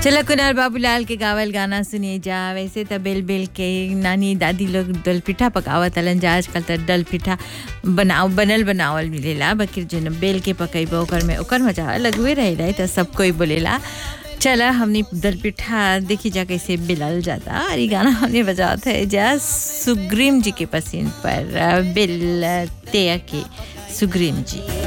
चला कुनाल बाबूलाल के गावल गाना सुनिए जा। वैसे तो बेल बेल के नानी दादी लोग दल पिठा पकावत हलन जा। आजकल तो दल पिठा बनावल मिलेला, बकिर जन बेल के पकैबो ओकर में ओकर मजा अलग हुए रहेला। तो सब कोई बोलेला चला हमने दल पिठा देखी जा कैसे बेलल जाता। और ये गाना हमने बजाते है जा सुग्रीम जी के पसीन पर बेल ते के सुग्रीम जी।